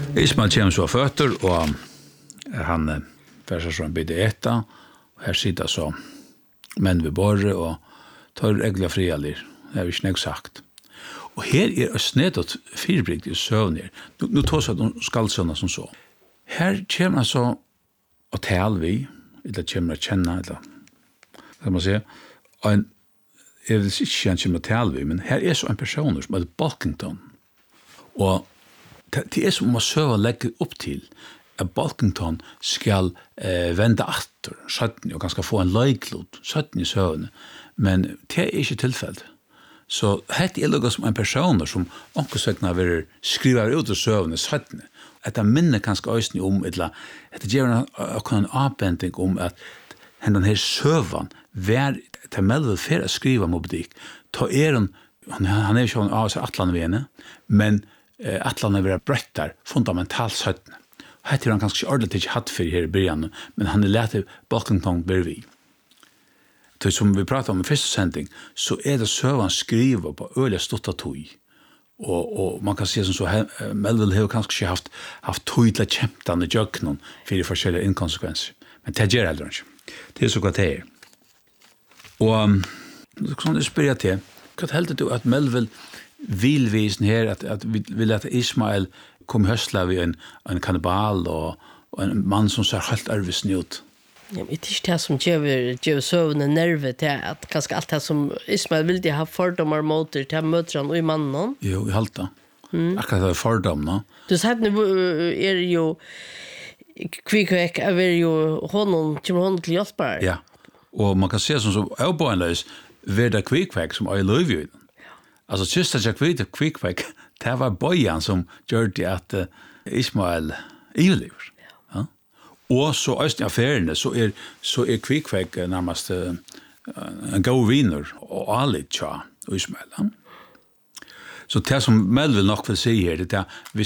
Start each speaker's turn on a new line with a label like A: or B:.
A: Ismael kommer så fötter och han färsar som bidde äta. Här sitter så män vid borre och tar regla frialir. Det har vi inte sagt. Och här är det snedåt fyrbrikt i sövner. Nu tar så de skallsöna som så. Här kommer så att tal vi, eller kommer att känna, eller kan man säga, en jag vill inte känna tal vi, men här är så en person som heter Balkington. Och det är som man söva lägger upp till att Balkington ska vända åter, så och ganska få en lejklot, så i sövne. Men det är inte tillfället. Så det är något som en person som omkostvägna vill skriva ut ur sövne, så att det minner kanske ösning om, eller att det ger en avbändning om att den här sövan, vär det mellan för att skriva mobbdik, ta han är ju av sig atlan vene, men atlan är vera brettar fundamentalt sötne. Här är han kanske ordentligt inte hatt för här i början, men han är lätt Balkington bredvid. Så som vi pratade om i första sändning, så är det sövan skriva på öliga stotta tog. Och man kan se som så Melville har kanske haft tog till att kämpa i jöknen för forskjelliga inkonsekvenser. Men det gör aldrig inte. Det är så gott det är. Och så det spyr jag till. Vad helst du att Melville vill visa här att vi vill att Ismael kom höstla vid en kannibal och en man som ser helt ärvisn ut.
B: Ja, men det är inte det som ger sövne nerver till att ganska allt det som Ismael ville ha fördomar mot det till möter han och i mannen.
A: Jo, i halta. Akkurat det fördomna.
B: Du sa att nu är det ju kvickväck är ju honom till hjälpare.
A: Ja, och man kan se som så avbönlös värda kvickväck som I love you. Alltså just att jag vet kvickväck, det var bojan som gjorde att Ismael överlever. Ja. Och så östning affärerna så är kvickväck närmast en god vinner och allt tja och Ismael. Ja. Så det som Melville nog vill säga här, det är